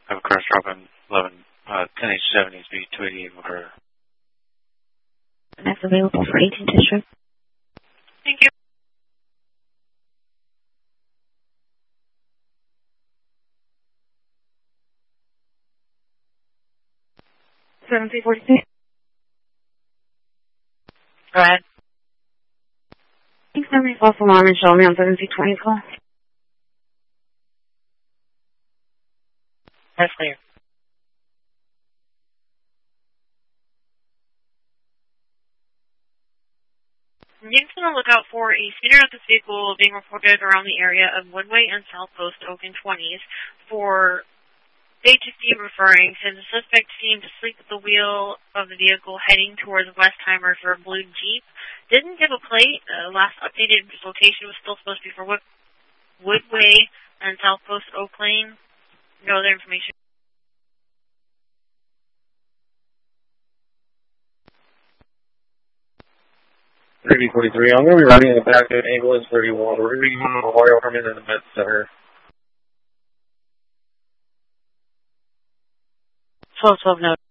have a crash drop in 10H70 speed 288 over. That's available for 18th District. Thank you. Go ahead. Thanks, somebody false alarm and show me on 7C20 call. That's clear. Units on the lookout for a speeder-active vehicle being reported around the area of Woodway and South Post Oak in 20s. For HFD referring to the suspect seemed asleep at the wheel of the vehicle heading towards Westheimer for a blue Jeep. Didn't give a plate. Last updated location was still supposed to be for Woodway and South Post Oak Lane. No other information. 3043, I'm going to be running in the back of ambulance 31. We're going to be using Memorial Herman in the Med Center. 1212 note.